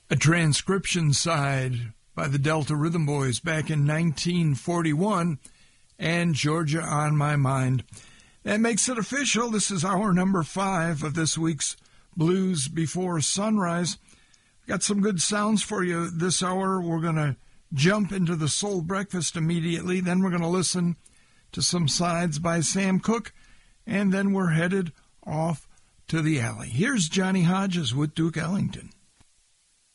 A transcription side by the Delta Rhythm Boys back in 1941, and Georgia on My Mind. That makes it official. This is hour number 5 of this week's Blues Before Sunrise. Got some good sounds for you this hour. We're going to jump into the Soul Breakfast immediately. Then we're going to listen to some sides by Sam Cooke, and then we're headed off to the alley. Here's Johnny Hodges with Duke Ellington.